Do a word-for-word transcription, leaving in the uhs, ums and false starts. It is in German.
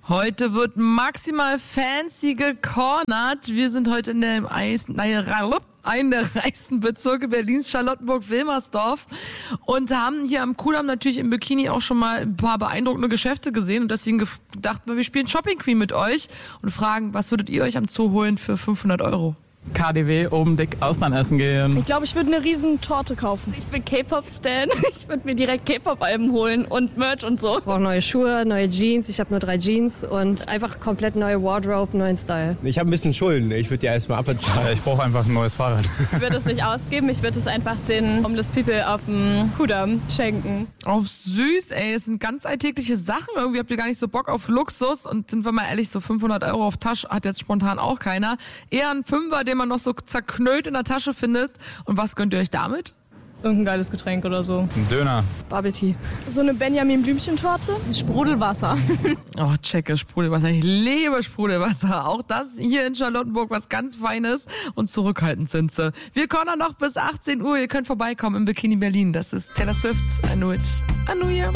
Heute wird maximal fancy gecornert. Wir sind heute in der Eis, nein, einen der reichsten Bezirke Berlins, Charlottenburg-Wilmersdorf, und haben hier am Kudamm natürlich im Bikini auch schon mal ein paar beeindruckende Geschäfte gesehen, und deswegen dachten wir, wir spielen Shopping Queen mit euch und fragen, was würdet ihr euch am Zoo holen für fünfhundert Euro? K D W oben dick Austern essen gehen. Ich glaube, ich würde eine riesen Torte kaufen. Ich bin K-Pop-Stan. Ich würde mir direkt K-Pop-Alben holen und Merch und so. Ich brauche neue Schuhe, neue Jeans. Ich habe nur drei Jeans und einfach komplett neue Wardrobe, neuen Style. Ich habe ein bisschen Schulden. Ich würde die erstmal abbezahlen. Ich brauche einfach ein neues Fahrrad. Ich würde es nicht ausgeben. Ich würde es einfach den Homeless People auf dem Kudamm schenken. Auf süß, ey. Es sind ganz alltägliche Sachen. Irgendwie habt ihr gar nicht so Bock auf Luxus. Und sind wir mal ehrlich, so fünfhundert Euro auf Tasche hat jetzt spontan auch keiner. Eher ein Fünfer, den man noch so zerknüllt in der Tasche findet. Und was gönnt ihr euch damit? Irgendein geiles Getränk oder so. Ein Döner. Bubble Tea. So eine Benjamin-Blümchen-Torte. Sprudelwasser. Oh, checke, Sprudelwasser. Ich liebe Sprudelwasser. Auch das hier in Charlottenburg was ganz Feines, und zurückhaltend sind sie. Wir cornern noch bis achtzehn Uhr. Ihr könnt vorbeikommen im Bikini Berlin. Das ist Taylor Swift. I know it. I know you.